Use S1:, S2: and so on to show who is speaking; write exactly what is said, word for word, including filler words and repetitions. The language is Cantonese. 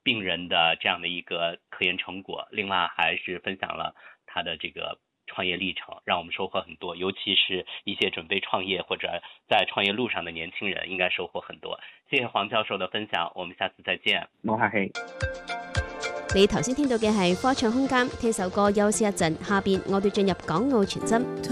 S1: 病人的这样的一个科研成果，另外还是分享了他的这个创业历程，让我们收获很多，尤其是一些準備創業或者在創業路上的年輕人應該收穫很多。謝謝黃教授的分享，我們下次再見。
S2: 冇客氣。
S3: 你頭先聽到嘅係科創空間，聽首歌休息一陣，下邊我哋進入港澳傳真。